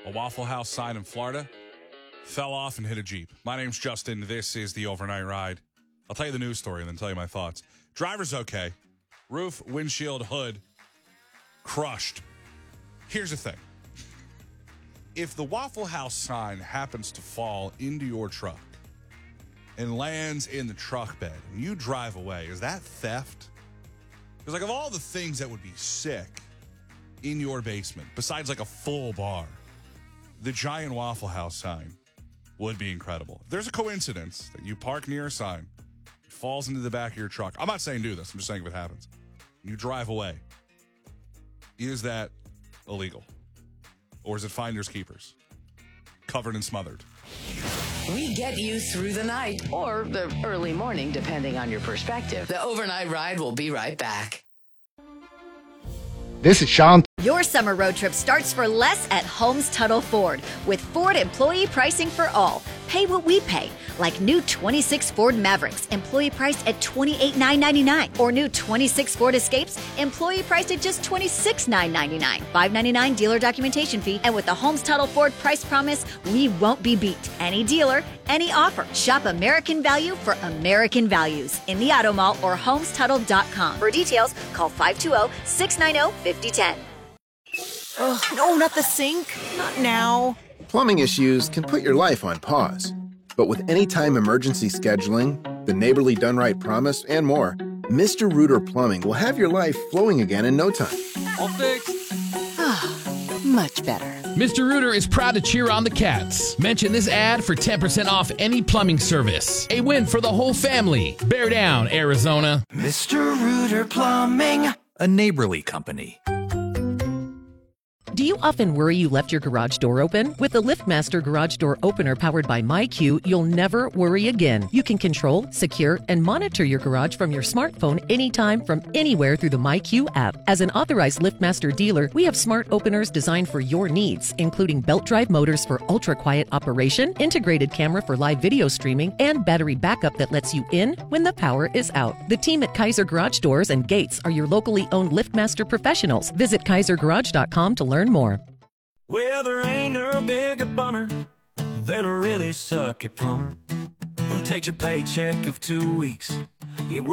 A Waffle House sign in Florida fell off and hit a Jeep. My name's Justin. This is the Overnight Ride. I'll tell you the news story and then tell you my thoughts. Driver's okay. Roof, windshield, hood, crushed. Here's the thing. If the Waffle House sign happens to fall into your truck and lands in the truck bed and you drive away, is that theft? Because like of all the things that would be sick in your basement, besides like a full bar, the giant Waffle House sign would be incredible. If there's a coincidence that you park near a sign, it falls into the back of your truck. I'm not saying do this. I'm just saying if it happens. You drive away. Is that illegal? Or is it finders keepers? Covered and smothered. We get you through the night or the early morning, depending on your perspective. The Overnight Ride will be right back. This is Sean. Your summer road trip starts for less at Holmes Tuttle Ford with Ford employee pricing for all. Pay what we pay, like new 26 Ford Mavericks, employee priced at $28,999, or new 26 Ford Escapes, employee priced at just $26,999. $599 dealer documentation fee, and with the Holmes Tuttle Ford price promise, we won't be beat. Any dealer, any offer. Shop American Value for American values in the Auto Mall or HolmesTuttle.com. For details, call 520-690-5010. Ugh, no, not the sink. Not now. Plumbing issues can put your life on pause. But with anytime emergency scheduling, the Neighborly Done Right promise, and more, Mr. Rooter Plumbing will have your life flowing again in no time. All fixed. Much better. Mr. Rooter is proud to cheer on the Cats. Mention this ad for 10% off any plumbing service. A win for the whole family. Bear down, Arizona. Mr. Rooter Plumbing, a neighborly company. Do you often worry you left your garage door open? With the LiftMaster Garage Door Opener powered by MyQ, you'll never worry again. You can control, secure, and monitor your garage from your smartphone anytime from anywhere through the MyQ app. As an authorized LiftMaster dealer, we have smart openers designed for your needs, including belt drive motors for ultra-quiet operation, integrated camera for live video streaming, and battery backup that lets you in when the power is out. The team at Kaiser Garage Doors and Gates are your locally owned LiftMaster professionals. Visit KaiserGarage.com to learn more. Well, there ain't no bigger bummer than a really sucky plumber who takes a paycheck of 2 weeks. He works